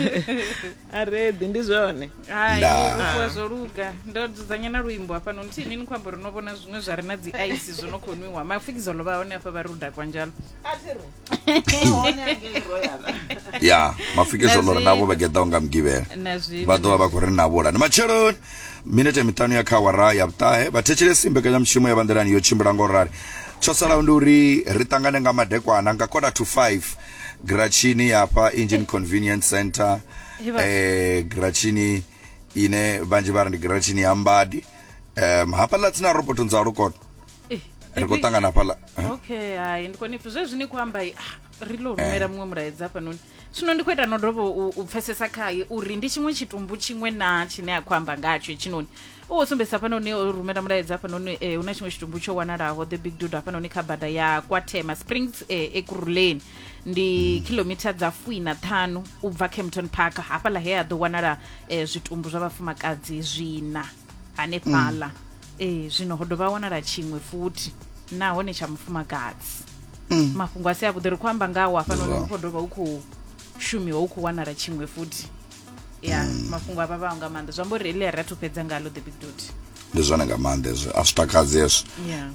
Are ndi zwone. Hai, ruka ndo dzudzanya na luimbo hapa no ntini ni kwamba runobona zvimwe zvari na dzi ice zvinokonwiwa mafikizolo vaone afa varuda kwanjalo. Ya mafikizolo navo vageta unga mgivela vado va ku ri na vola ni machelo minete mitano ya khawara ya vutahe vatechele simbe kanya mshimo ya bandelani yo chimbula ngorari cho sala nduri ri tangane nga madekwana nga 4:45 Grachini hapa Engine Convenience Center Grachini ine vanji vari ndi Grachini ambadi hapa latina roboto nza rukot rikotangana pala okay hai ndikoni zvezvi ni kwamba rilo rumera mumwe muraedza apa noni zvino ndikoita nodrobo upfesesa kai uri ndi chimwe chitumbu chimwe na chine akwamba ngacho chinoni usombesa pano ne rumera muraedza apa noni una chimwe chitumbu cho wanaraho the big dude apa noni kabada ya kwatema springs ekuruleni ndi kilomita dza 5 ubva Kempton Park hapa la heya do wanara zvitumbu zvavafumakadzi zvina ane pala zvino hodova wanara chimwe futi naho nechamufumakadzi mafungo asi abudiri kwamba ngawo afanona hodova uko shumiwa uko wanara chimwe futi ya mafungo apa vanga manda zvamborele ratopedza ngalo the big dude ndizvona ngamanda izvo asvitakadzi izvo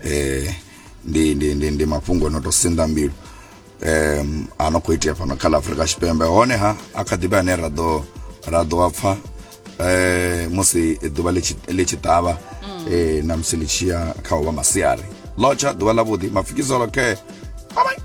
ndi mafungo notosinda mbilu anokuitia pano kala Afrika Chipembe one ha akadiba ne rado apfa musi duba lechitava na msilichia kawa masiari locha duba labudi mafikizolo ke bye bye.